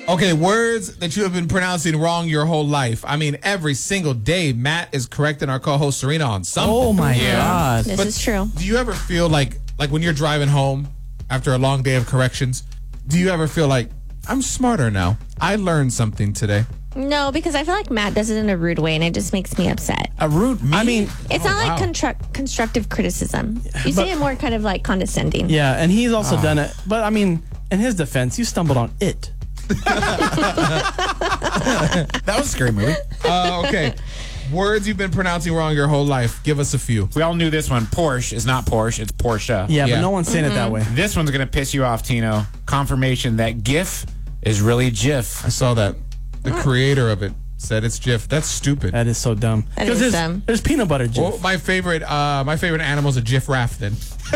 Okay, words that you have been pronouncing wrong your whole life. I mean, every single day, Matt is correcting our co-host Serena on something. Oh my God. This is true. Do you ever feel like when you're driving home after a long day of corrections, do you ever feel like, I'm smarter now? I learned something today. No, because I feel like Matt does it in a rude way, and it just makes me upset. A rude me? I mean, It's not like constructive criticism. You say it more kind of like condescending. yeah, and he's also done it. But I mean, in his defense, you stumbled on it. That was a scary movie. Okay. Words you've been pronouncing wrong your whole life. Give us a few. We all knew this one. Porsche is not Porsche, it's Porsche. Yeah, Yeah. but no one's saying it that way. This one's going to piss you off, Tino. Confirmation that GIF is really GIF. I saw that. The creator of it said it's Jif. That's stupid. That is so dumb. That 'Cause is there's, dumb. there's peanut butter Jif. Well, my favorite animal is a Jif Rafton.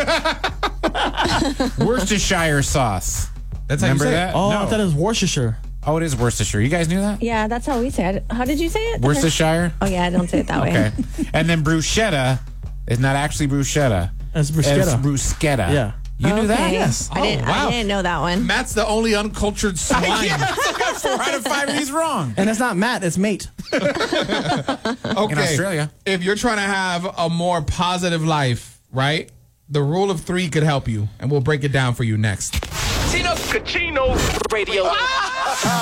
Worcestershire sauce. That's how you Remember say that? it. Oh, No. I thought it was Worcestershire. Oh, it is Worcestershire. You guys knew that? Yeah, that's how we say it. How did you say it? Worcestershire? Oh, yeah, I don't say it that Okay. way. And then bruschetta is not actually bruschetta. That's It's bruschetta. bruschetta. Yeah. You knew that? Okay. Yes. I didn't, wow. I didn't know that one. Matt's the only uncultured swine. Yeah, I got 4 out of 5 of these wrong. And it's not Matt, it's mate. Okay. In Australia. If you're trying to have a more positive life, right? The rule of 3 could help you, and we'll break it down for you next. Tino Cucino Radio.